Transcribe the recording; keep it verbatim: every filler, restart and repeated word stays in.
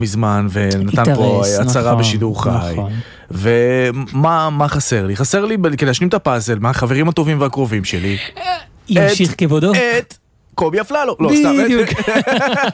מזמן, ונתן פה הצהרה בשידור חי. ומה חסר לי? חסר לי כדי להשלים את הפאזל, מה החברים הטובים והקרובים שלי. ימשיך כבודו. את קובי אפללו. בדיוק.